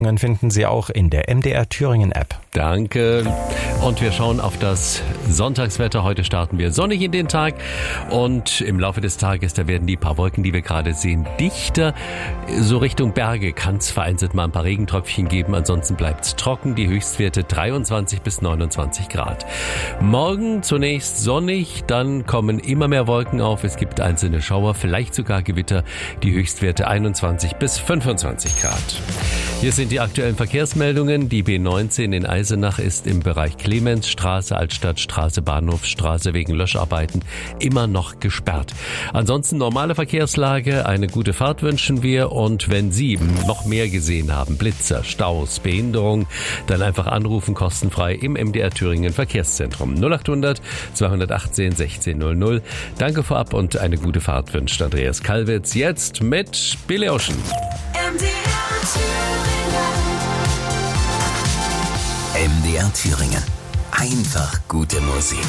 Finden Sie auch in der MDR Thüringen App. Danke. Und wir schauen auf das Sonntagswetter. Heute starten wir sonnig in den Tag und im Laufe des Tages, da werden die paar Wolken, die wir gerade sehen, dichter. So Richtung Berge kann es vereinzelt mal ein paar Regentröpfchen geben. Ansonsten bleibt es trocken. Die Höchstwerte 23 bis 29 Grad. Morgen zunächst sonnig, dann kommen immer mehr Wolken auf. Es gibt einzelne Schauer, vielleicht sogar Gewitter. Die Höchstwerte 21 bis 25 Grad. Hier sind die aktuellen Verkehrsmeldungen. Die B19 in Eisenach ist im Bereich Clemensstraße, Altstadtstraße, Bahnhofsstraße wegen Löscharbeiten immer noch gesperrt. Ansonsten normale Verkehrslage, eine gute Fahrt wünschen wir. Und wenn Sie noch mehr gesehen haben, Blitzer, Staus, Behinderung, dann einfach anrufen, kostenfrei im MDR Thüringen Verkehrszentrum 0800 218 1600. Danke vorab und eine gute Fahrt wünscht Andreas Kalwitz. Jetzt mit Billy Ocean. MDR Thüringen. Einfach gute Musik.